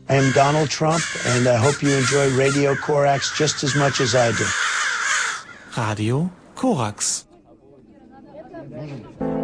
I am Donald Trump, and I hope you enjoy Radio Korax just as much as I do. Radio Korax.